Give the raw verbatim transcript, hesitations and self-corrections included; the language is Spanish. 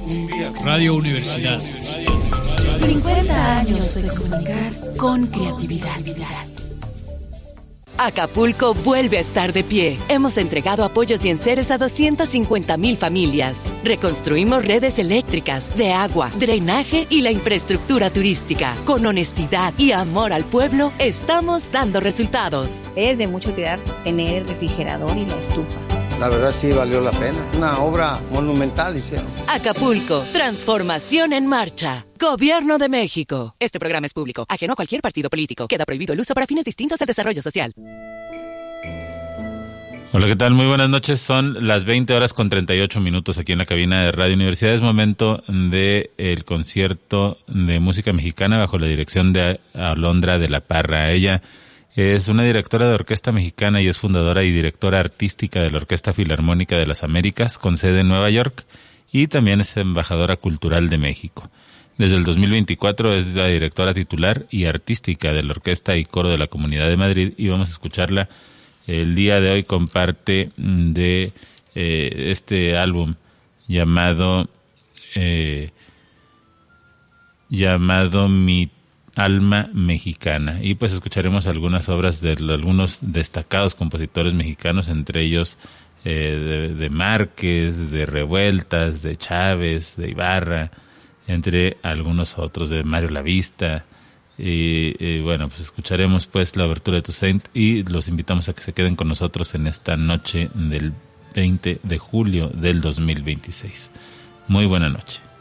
Radio Universidad. cincuenta años de comunicar con creatividad. Acapulco vuelve a estar de pie. Hemos entregado apoyos y enseres a doscientas cincuenta mil familias. Reconstruimos redes eléctricas, de agua, drenaje y la infraestructura turística. Con honestidad y amor al pueblo, estamos dando resultados. Es de mucho cuidar tener el refrigerador y la estufa. La verdad sí valió la pena. Una obra monumental hicieron. Acapulco, transformación en marcha. Gobierno de México. Este programa es público, ajeno a cualquier partido político. Queda prohibido el uso para fines distintos al desarrollo social. Hola, ¿qué tal? Muy buenas noches. Son las veinte horas con treinta y ocho minutos aquí en la cabina de Radio Universidad. Es momento de el concierto de música mexicana bajo la dirección de Alondra de la Parra. Ella es una directora de orquesta mexicana y es fundadora y directora artística de la Orquesta Filarmónica de las Américas, con sede en Nueva York, y también es embajadora cultural de México. Desde el dos mil veinticuatro es la directora titular y artística de la Orquesta y Coro de la Comunidad de Madrid, y vamos a escucharla el día de hoy con parte de eh, este álbum llamado eh, llamado Mi Alma Mexicana, y pues escucharemos algunas obras de algunos destacados compositores mexicanos, entre ellos eh, de, de Márquez, de Revueltas, de Chávez, de Ibarra, entre algunos otros, de Mario Lavista. Y, y bueno, pues escucharemos pues la abertura de Toussaint, y los invitamos a que se queden con nosotros en esta noche del veinte de julio del dos mil veintiséis. Muy buena noche.